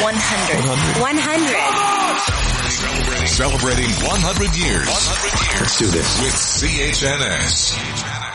100. 100. Celebrating 100 years. 100 years. Let's do this. With CHNS.